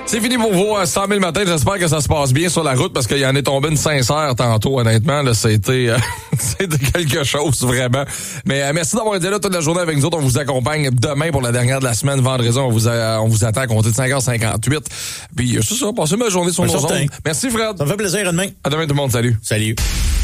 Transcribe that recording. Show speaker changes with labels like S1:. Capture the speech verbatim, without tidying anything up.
S1: C'est fini pour vous, cent mille matin. J'espère que ça se passe bien sur la route parce qu'il y en est tombé une sincère tantôt, honnêtement. Là, c'était, euh, c'était quelque chose, vraiment. Mais euh, merci d'avoir été là toute la journée avec nous autres. On vous accompagne demain pour la dernière de la semaine, vendredi. On vous, a, on vous attend à compter de cinq heures cinquante-huit. Puis c'est ça, passez une bonne journée sur nos ondes. Merci Fred.
S2: Ça me fait plaisir, à demain.
S1: À demain tout le monde, salut.
S2: Salut.